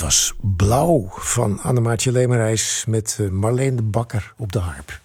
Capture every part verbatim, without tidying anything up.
was Blauw van Annemaartje Lemerijs met Marleen de Bakker op de harp.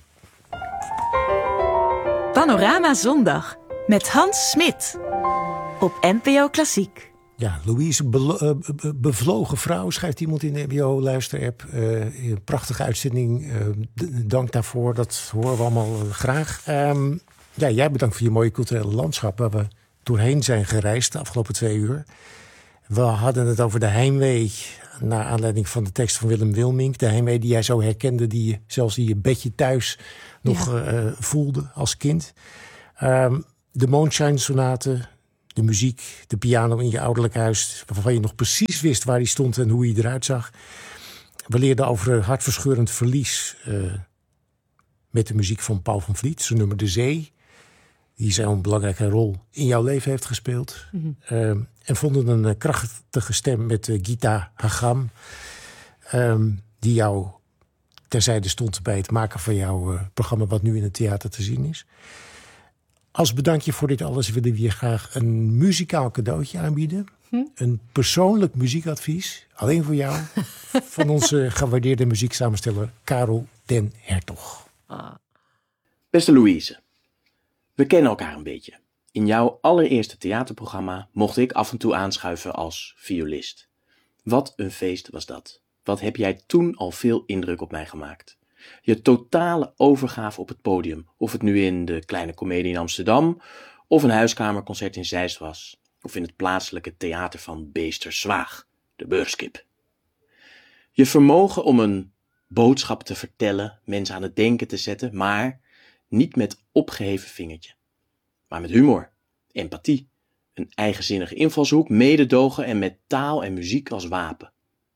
Panorama Zondag met Hans Smit op N P O Klassiek. Ja, Louise, be- be- bevlogen vrouw, schrijft iemand in de N P O-luisterapp. Uh, prachtige uitzending, uh, d- dank daarvoor, dat horen we allemaal uh, graag. Um, ja, jij bedankt voor je mooie culturele landschap waar we doorheen zijn gereisd de afgelopen twee uur. We hadden het over de heimwee, naar aanleiding van de tekst van Willem Wilmink. De heimwee die jij zo herkende, die je zelfs in je bedje thuis nog ja. uh, voelde als kind. Um, de Moonshine Sonate, de muziek, de piano in je ouderlijk huis, waarvan je nog precies wist waar die stond en hoe hij eruit zag. We leerden over hartverscheurend verlies uh, met de muziek van Paul van Vliet, zijn nummer De Zee, die zo'n belangrijke rol in jouw leven heeft gespeeld. Mm-hmm. Uh, en vonden een uh, krachtige stem met uh, Gita Hagam, um, die jou terzijde stond bij het maken van jouw uh, programma, wat nu in het theater te zien is. Als bedankje voor dit alles willen we je graag een muzikaal cadeautje aanbieden. Hm? Een persoonlijk muziekadvies, alleen voor jou, van onze gewaardeerde muzieksamensteller Karel den Hertog. Ah. Beste Louise, we kennen elkaar een beetje. In jouw allereerste theaterprogramma mocht ik af en toe aanschuiven als violist. Wat een feest was dat. Wat heb jij toen al veel indruk op mij gemaakt. Je totale overgave op het podium, of het nu in de Kleine Comedie in Amsterdam, of een huiskamerconcert in Zeist was, of in het plaatselijke theater van Beester Zwaag, de Beurskip. Je vermogen om een boodschap te vertellen, mensen aan het denken te zetten, maar niet met opgeheven vingertje, maar met humor, empathie, een eigenzinnige invalshoek, mededogen en met taal en muziek als wapen.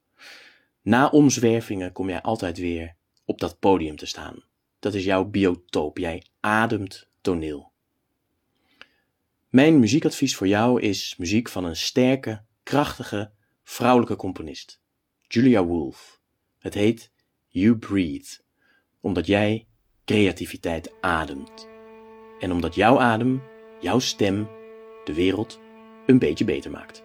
Na omzwervingen kom jij altijd weer op dat podium te staan. Dat is jouw biotoop. Jij ademt toneel. Mijn muziekadvies voor jou is muziek van een sterke, krachtige, vrouwelijke componist. Julia Wolf. Het heet You Breathe. Omdat jij creativiteit ademt. En omdat jouw adem, jouw stem, de wereld een beetje beter maakt.